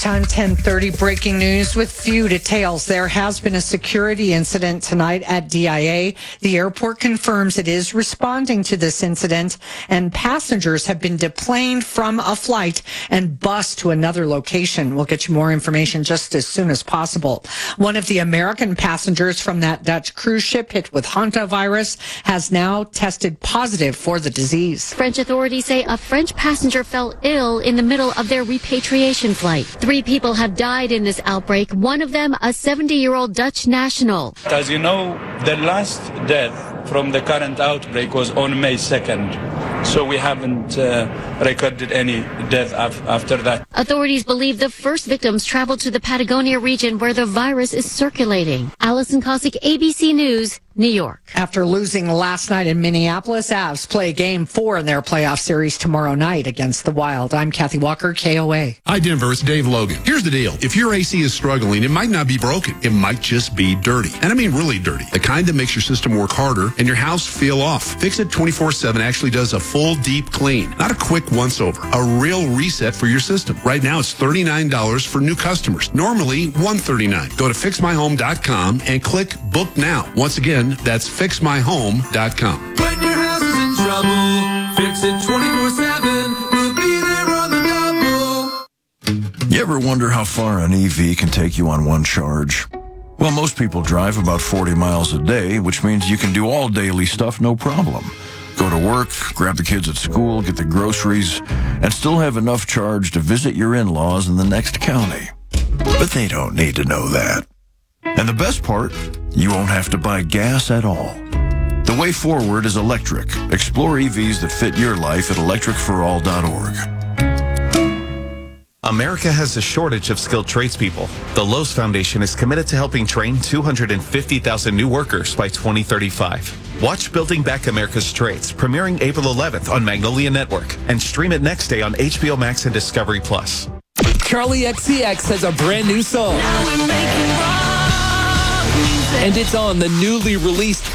time, 10:30, breaking news with few details. There has been a security incident tonight at DIA. The airport confirms it is responding to this incident, and passengers have been deplaned from a flight and bused to another location. We'll get you more information just as soon as possible. One of the American passengers from that Dutch cruise ship hit with hantavirus has now tested positive for the disease. French authorities say a French passenger fell ill in the middle of their repatriation flight. 3 people have died in this outbreak, one of them a 70-year-old Dutch national. As you know, the last death from the current outbreak was on May 2nd. So we haven't recorded any death after that. Authorities believe the first victims traveled to the Patagonia region where the virus is circulating. Allison Cossack, ABC News, New York. After losing last night in Minneapolis, Avs play Game 4 in their playoff series tomorrow night against the Wild. I'm Kathy Walker, KOA. Hi, Denver. It's Dave Logan. Here's the deal. If your AC is struggling, it might not be broken. It might just be dirty. And I mean really dirty. The kind that makes your system work harder and your house feel off. Fix It 24/7 actually does a full deep clean. Not a quick once-over. A real reset for your system. Right now, it's $39 for new customers. Normally, $139. Go to fixmyhome.com and click Book Now. Once again, that's fixmyhome.com. When your house is in trouble, Fix It 24/7. We'll be there on the double. You ever wonder how far an EV can take you on one charge? Well, most people drive about 40 miles a day, which means you can do all daily stuff no problem. Go to work, grab the kids at school, get the groceries, and still have enough charge to visit your in-laws in the next county. But they don't need to know that. And the best part, you won't have to buy gas at all. The way forward is electric. Explore EVs that fit your life at electricforall.org. America has a shortage of skilled tradespeople. The Lowe's Foundation is committed to helping train 250,000 new workers by 2035. Watch Building Back America's Trades, premiering April 11th on Magnolia Network, and stream it next day on HBO Max and Discovery Plus. Charlie XCX has a brand new song. And it's on the newly released